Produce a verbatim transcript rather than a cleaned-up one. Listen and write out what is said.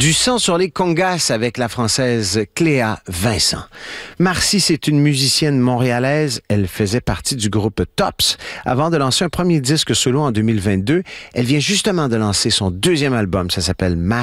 Du sang sur les congas avec la française Cléa Vincent. Marcy, c'est une musicienne montréalaise. Elle faisait partie du groupe Tops avant de lancer un premier disque solo en deux mille vingt-deux. Elle vient justement de lancer son deuxième album. Ça s'appelle